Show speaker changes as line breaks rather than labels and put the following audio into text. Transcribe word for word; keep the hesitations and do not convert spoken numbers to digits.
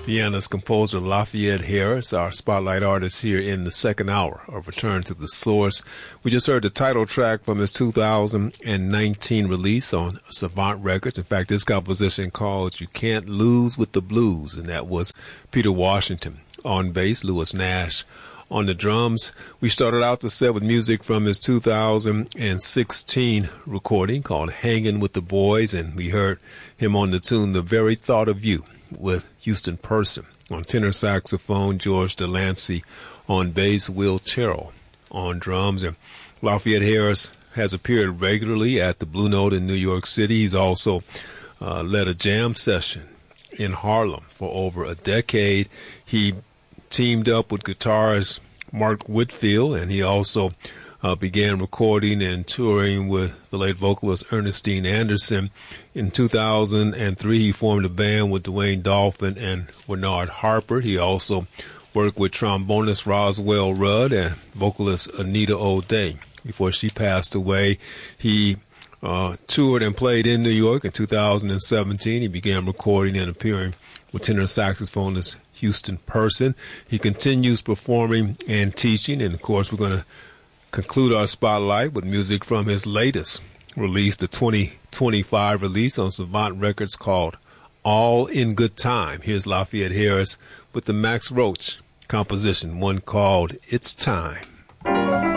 Pianist composer Lafayette Harris, our spotlight artist here in the second hour of Return to the Source. We just heard the title track from his two thousand nineteen release on Savant Records. In fact, this composition called You Can't Lose with the Blues, and that was Peter Washington on bass, Lewis Nash on the drums. We started out the set with music from his two thousand sixteen recording called Hanging with the Boys, and we heard him on the tune The Very Thought of You with Houston Person. On tenor saxophone, George Delancey. On bass, Will Terrell on drums. And Lafayette Harris has appeared regularly at the Blue Note in New York City. He's also uh, led a jam session in Harlem for over a decade. He teamed up with guitarist Mark Whitfield, and he also uh, began recording and touring with the late vocalist Ernestine Anderson. In two thousand three, he formed a band with Dwayne Dolphin and Bernard Harper. He also worked with trombonist Roswell Rudd and vocalist Anita O'Day. Before she passed away, he uh, toured and played in New York. In two thousand seventeen, he began recording and appearing with tenor saxophonist Houston Person. He continues performing and teaching, and of course we're going to conclude our spotlight with music from his latest release, the twenty twenty-five release on Savant Records called All in Good Time. Here's Lafayette Harris with the Max Roach composition, one called It's Time.